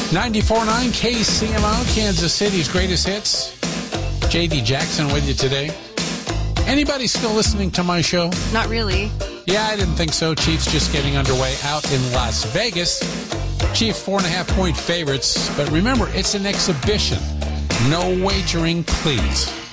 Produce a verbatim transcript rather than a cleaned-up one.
ninety-four point nine K C M O, Kansas City's greatest hits. J D Jackson with you today. Anybody still listening to my show? Not really. Yeah, I didn't think so. Chiefs just getting underway out in Las Vegas. Chiefs four and a half point favorites. But remember, it's an exhibition. No wagering, please.